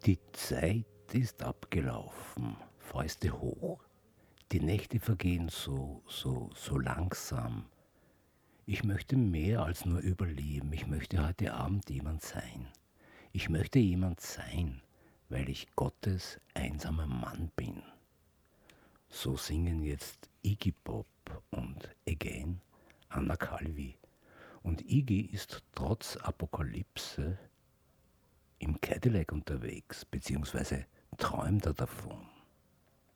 Die Zeit ist abgelaufen, Fäuste hoch. Die Nächte vergehen so langsam. Ich möchte mehr als nur überleben. Ich möchte heute Abend jemand sein. Ich möchte jemand sein, weil ich Gottes einsamer Mann bin. So singen jetzt Iggy Pop und Again Anna Calvi. Und Iggy ist trotz Apokalypse im Cadillac unterwegs, beziehungsweise träumt er davon.